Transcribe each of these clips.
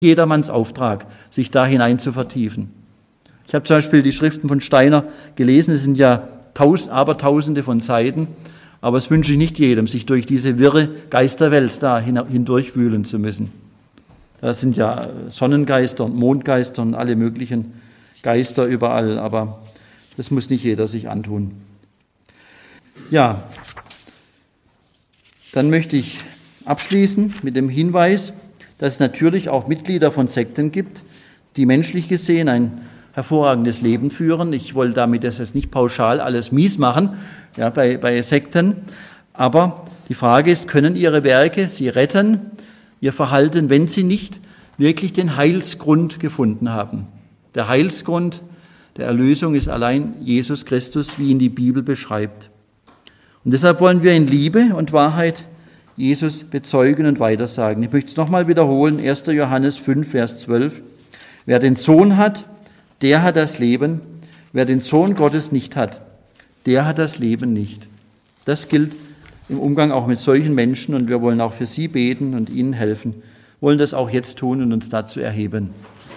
jedermanns Auftrag, sich da hinein zu vertiefen. Ich habe zum Beispiel die Schriften von Steiner gelesen, es sind ja Abertausende von Seiten, aber es wünsche ich nicht jedem, sich durch diese wirre Geisterwelt da hindurchwühlen zu müssen. Da sind ja Sonnengeister und Mondgeister und alle möglichen Geister überall, aber das muss nicht jeder sich antun. Ja, dann möchte ich abschließen mit dem Hinweis, dass es natürlich auch Mitglieder von Sekten gibt, die menschlich gesehen ein hervorragendes Leben führen. Ich wollte damit das jetzt nicht pauschal alles mies machen, ja, bei Sekten, aber die Frage ist, können ihre Werke sie retten, ihr Verhalten, wenn sie nicht wirklich den Heilsgrund gefunden haben. Der Heilsgrund der Erlösung ist allein Jesus Christus, wie ihn die Bibel beschreibt. Und deshalb wollen wir in Liebe und Wahrheit Jesus bezeugen und weitersagen. Ich möchte es nochmal wiederholen, 1. Johannes 5, Vers 12. Wer den Sohn hat, der hat das Leben. Wer den Sohn Gottes nicht hat, der hat das Leben nicht. Das gilt im Umgang auch mit solchen Menschen und wir wollen auch für sie beten und ihnen helfen. Wir wollen das auch jetzt tun und uns dazu erheben.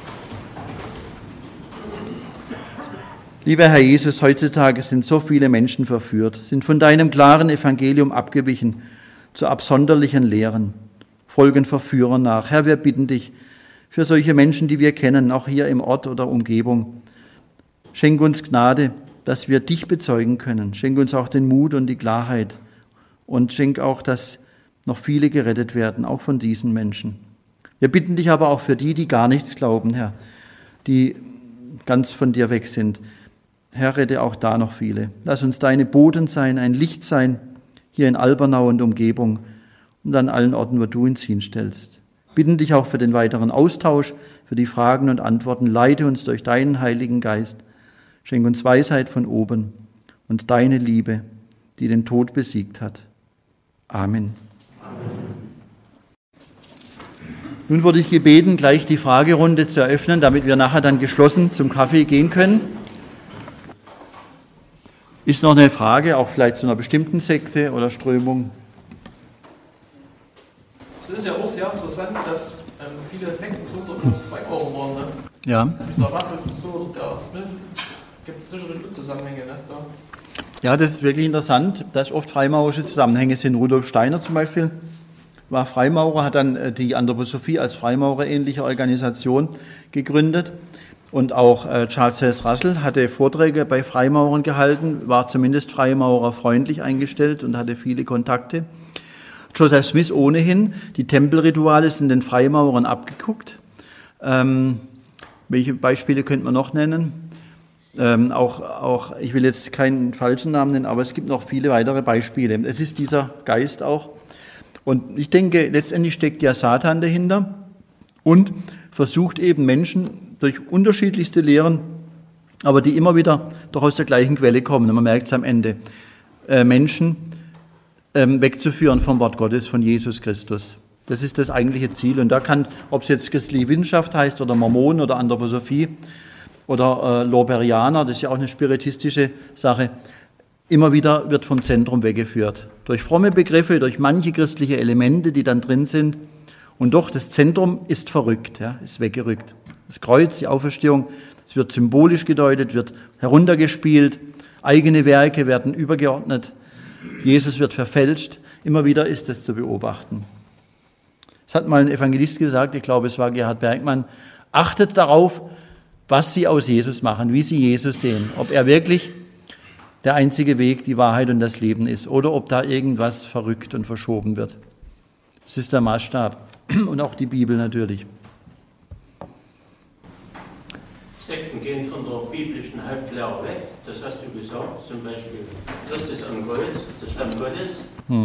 Lieber Herr Jesus, heutzutage sind so viele Menschen verführt, sind von deinem klaren Evangelium abgewichen zu absonderlichen Lehren, folgen Verführern nach. Herr, wir bitten dich für solche Menschen, die wir kennen, auch hier im Ort oder Umgebung. Schenk uns Gnade, dass wir dich bezeugen können. Schenk uns auch den Mut und die Klarheit und schenk auch, dass noch viele gerettet werden, auch von diesen Menschen. Wir bitten dich aber auch für die, die gar nichts glauben, Herr, die ganz von dir weg sind. Herr, rette auch da noch viele. Lass uns deine Boten sein, ein Licht sein, hier in Albernau und Umgebung und an allen Orten, wo du uns hinstellst. Bitten dich auch für den weiteren Austausch, für die Fragen und Antworten. Leite uns durch deinen Heiligen Geist. Schenk uns Weisheit von oben und deine Liebe, die den Tod besiegt hat. Amen. Nun wurde ich gebeten, gleich die Fragerunde zu eröffnen, damit wir nachher dann geschlossen zum Kaffee gehen können. Ist noch eine Frage, auch vielleicht zu einer bestimmten Sekte oder Strömung? Es ist ja auch sehr interessant, dass viele Sektengründer Freimaurer waren. Ne? Ja. Der Russell und so, oder der Smith, gibt es sicherlich Zusammenhänge. Ne? Ja, das ist wirklich interessant, dass oft freimaurerische Zusammenhänge sind. Rudolf Steiner zum Beispiel war Freimaurer, hat dann die Anthroposophie als Freimaurer-ähnliche Organisation gegründet. Und auch Charles Taze Russell hatte Vorträge bei Freimaurern gehalten, war zumindest freimaurerfreundlich eingestellt und hatte viele Kontakte. Joseph Smith ohnehin, die Tempelrituale sind den Freimaurern abgeguckt. Welche Beispiele könnte man noch nennen? Auch, ich will jetzt keinen falschen Namen nennen, aber es gibt noch viele weitere Beispiele. Es ist dieser Geist auch. Und ich denke, letztendlich steckt ja Satan dahinter und versucht eben Menschen durch unterschiedlichste Lehren, aber die immer wieder doch aus der gleichen Quelle kommen. Und man merkt es am Ende, Menschen wegzuführen vom Wort Gottes, von Jesus Christus. Das ist das eigentliche Ziel. Und da kann, ob es jetzt christliche Wissenschaft heißt oder Mormonen oder Anthroposophie oder Lorbeerianer, das ist ja auch eine spiritistische Sache, immer wieder wird vom Zentrum weggeführt. Durch fromme Begriffe, durch manche christliche Elemente, die dann drin sind. Und doch, das Zentrum ist verrückt, ja, ist weggerückt. Das Kreuz, die Auferstehung, es wird symbolisch gedeutet, wird heruntergespielt, eigene Werke werden übergeordnet, Jesus wird verfälscht. Immer wieder ist das zu beobachten. Es hat mal ein Evangelist gesagt, ich glaube, es war Gerhard Bergmann, achtet darauf, was Sie aus Jesus machen, wie Sie Jesus sehen, ob er wirklich der einzige Weg, die Wahrheit und das Leben ist oder ob da irgendwas verrückt und verschoben wird. Das ist der Maßstab und auch die Bibel natürlich. Sekten gehen von der biblischen Hauptlehre weg, das hast du gesagt, zum Beispiel Christus am Kreuz, das Lamm Gottes.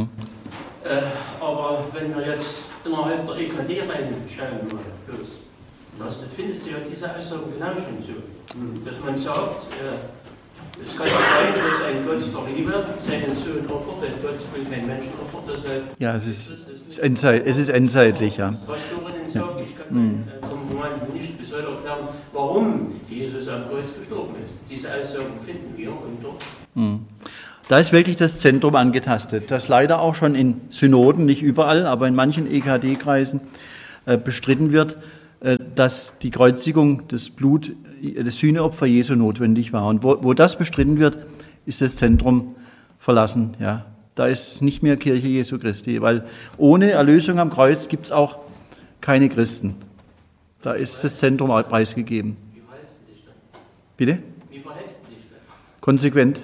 Aber wenn wir jetzt innerhalb der EKD reinschauen findest du ja diese Aussagen genau schon so. Dass man sagt, es kann ja sein, dass ein Gott der Liebe seinen Sohn opfert, denn Gott will keinen Menschen opfern. Deshalb ja, es ist endzeitlich, ja. Pastorinnen sagen, ich kann vom Roman nicht bis heute erklären, warum Jesus am Kreuz gestorben ist. Diese Aussagen finden wir und dort. Da ist wirklich das Zentrum angetastet, das leider auch schon in Synoden, nicht überall, aber in manchen EKD-Kreisen bestritten wird. dass die Kreuzigung, das Sühneopfer Jesu notwendig war. Und wo das bestritten wird, ist das Zentrum verlassen. Ja. Da ist nicht mehr Kirche Jesu Christi, weil ohne Erlösung am Kreuz gibt es auch keine Christen. Da ist das Zentrum auch preisgegeben. Wie verhältst du dich dann? Bitte? Wie verhältst du dich dann? Konsequent.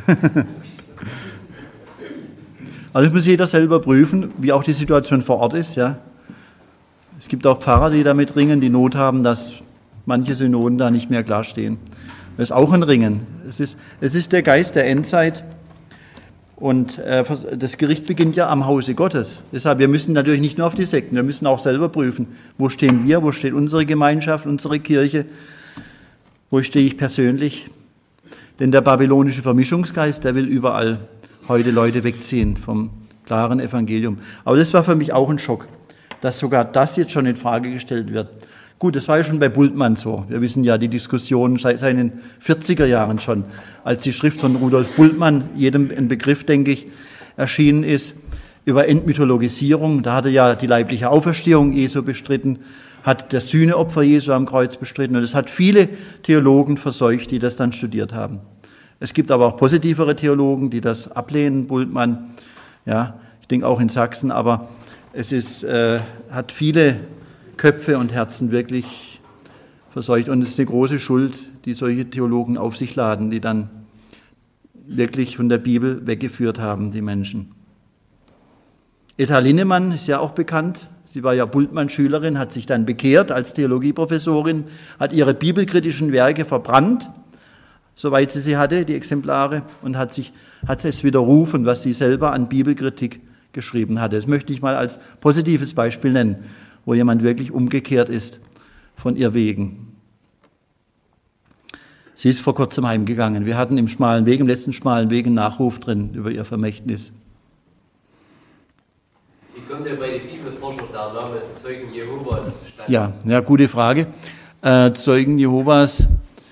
Also das muss jeder selber prüfen, wie auch die Situation vor Ort ist. Ja. Es gibt auch Pfarrer, die damit ringen, die Not haben, dass manche Synoden da nicht mehr klar stehen. Das ist auch ein Ringen. Es ist der Geist der Endzeit. Und das Gericht beginnt ja am Hause Gottes. Deshalb, wir müssen natürlich nicht nur auf die Sekten, wir müssen auch selber prüfen, wo stehen wir, wo steht unsere Gemeinschaft, unsere Kirche, wo stehe ich persönlich. Denn der babylonische Vermischungsgeist, der will überall heute Leute wegziehen vom klaren Evangelium. Aber das war für mich auch ein Schock, dass sogar das jetzt schon in Frage gestellt wird. Gut, das war ja schon bei Bultmann so. Wir wissen ja die Diskussion seit den 40er Jahren schon, als die Schrift von Rudolf Bultmann, jedem ein Begriff, denke ich, erschienen ist, über Entmythologisierung. Da hat er ja die leibliche Auferstehung Jesu bestritten, hat das Sühneopfer Jesu am Kreuz bestritten. Und es hat viele Theologen verseucht, die das dann studiert haben. Es gibt aber auch positivere Theologen, die das ablehnen, Bultmann, ja, ich denke auch in Sachsen, aber es hat viele Köpfe und Herzen wirklich verseucht. Und es ist eine große Schuld, die solche Theologen auf sich laden, die dann wirklich von der Bibel weggeführt haben, die Menschen. Etta Linnemann ist ja auch bekannt. Sie war ja Bultmann-Schülerin, hat sich dann bekehrt als Theologieprofessorin, hat ihre bibelkritischen Werke verbrannt, soweit sie hatte, die Exemplare, und hat es widerrufen, was sie selber an Bibelkritik geschrieben hatte. Das möchte ich mal als positives Beispiel nennen, wo jemand wirklich umgekehrt ist von ihr Wegen. Sie ist vor kurzem heimgegangen. Wir hatten im letzten schmalen Weg einen Nachruf drin über ihr Vermächtnis. Wie kommt denn bei den Bibelforschern der Name Zeugen Jehovas stand? Ja, gute Frage. Zeugen Jehovas,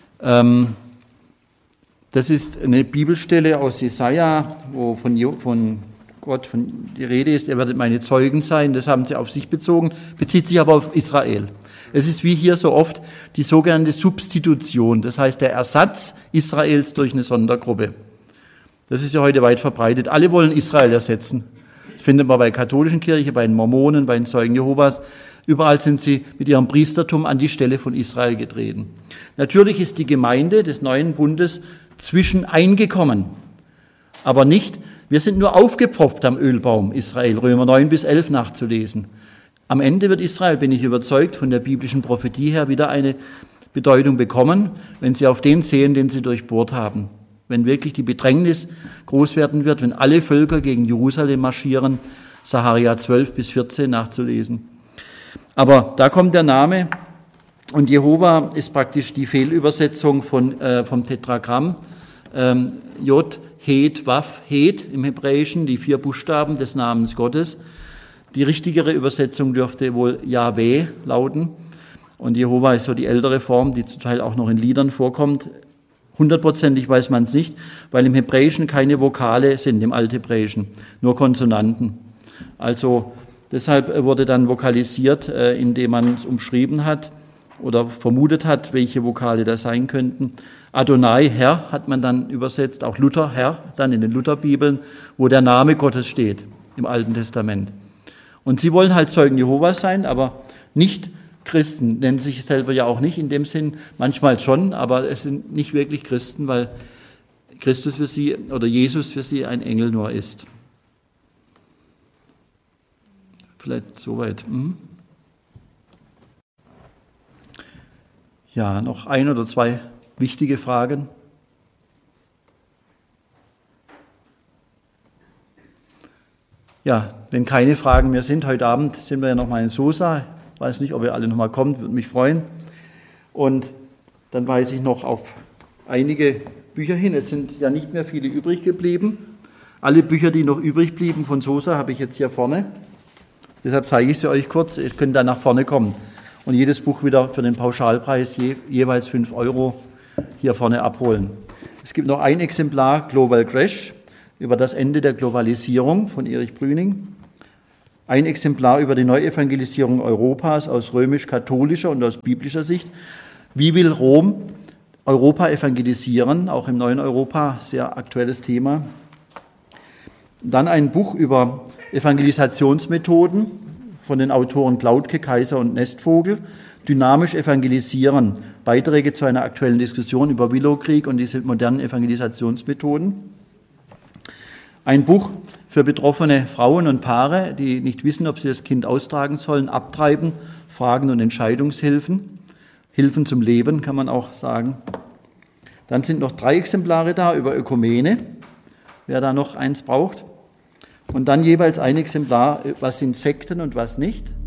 das ist eine Bibelstelle aus Jesaja, wo von Gott die Rede ist, ihr werdet meine Zeugen sein, das haben sie auf sich bezogen, bezieht sich aber auf Israel. Es ist wie hier so oft die sogenannte Substitution, das heißt der Ersatz Israels durch eine Sondergruppe. Das ist ja heute weit verbreitet. Alle wollen Israel ersetzen. Das findet man bei der katholischen Kirche, bei den Mormonen, bei den Zeugen Jehovas. Überall sind sie mit ihrem Priestertum an die Stelle von Israel getreten. Natürlich ist die Gemeinde des neuen Bundes zwischen eingekommen, aber nicht. Wir sind nur aufgepfropft am Ölbaum Israel, Römer 9 bis 11 nachzulesen. Am Ende wird Israel, bin ich überzeugt, von der biblischen Prophetie her wieder eine Bedeutung bekommen, wenn sie auf den sehen, den sie durchbohrt haben. Wenn wirklich die Bedrängnis groß werden wird, wenn alle Völker gegen Jerusalem marschieren, Sacharja 12 bis 14 nachzulesen. Aber da kommt der Name, und Jehova ist praktisch die Fehlübersetzung vom Tetragramm, J, Het, Waf, Het im Hebräischen, die 4 Buchstaben des Namens Gottes. Die richtigere Übersetzung dürfte wohl Jahweh lauten. Und Jehova ist so die ältere Form, die zum Teil auch noch in Liedern vorkommt. 100%ig weiß man es nicht, weil im Hebräischen keine Vokale sind, im Althebräischen, nur Konsonanten. Also deshalb wurde dann vokalisiert, indem man es umschrieben hat oder vermutet hat, welche Vokale das sein könnten. Adonai, Herr, hat man dann übersetzt, auch Luther, Herr, dann in den Lutherbibeln, wo der Name Gottes steht, im Alten Testament. Und sie wollen halt Zeugen Jehovas sein, aber nicht Christen, nennen sich selber ja auch nicht in dem Sinn, manchmal schon, aber es sind nicht wirklich Christen, weil Christus für sie oder Jesus für sie ein Engel nur ist. Vielleicht soweit. Ja, noch 1 oder 2 wichtige Fragen. Ja, wenn keine Fragen mehr sind, heute Abend sind wir ja nochmal in Sosa. Ich weiß nicht, ob ihr alle nochmal kommt, würde mich freuen. Und dann weise ich noch auf einige Bücher hin. Es sind ja nicht mehr viele übrig geblieben. Alle Bücher, die noch übrig blieben von Sosa, habe ich jetzt hier vorne. Deshalb zeige ich sie euch kurz. Ihr könnt dann nach vorne kommen. Und jedes Buch wieder für den Pauschalpreis jeweils 5 € hier vorne abholen. Es gibt noch ein Exemplar, Global Crash, über das Ende der Globalisierung von Erich Brüning. ein Exemplar über die Neuevangelisierung Europas aus römisch-katholischer und aus biblischer Sicht. Wie will Rom Europa evangelisieren? Auch im neuen Europa, sehr aktuelles Thema. Dann ein Buch über Evangelisationsmethoden von den Autoren Glautke, Kaiser und Nestvogel. Dynamisch evangelisieren. Beiträge zu einer aktuellen Diskussion über Willowkrieg und diese modernen Evangelisationsmethoden. Ein Buch für betroffene Frauen und Paare, die nicht wissen, ob sie das Kind austragen sollen, Abtreiben, Fragen und Entscheidungshilfen. Hilfen zum Leben, kann man auch sagen. Dann sind noch 3 Exemplare da über Ökumene, wer da noch eins braucht. Und dann jeweils ein Exemplar, was sind Sekten und was nicht.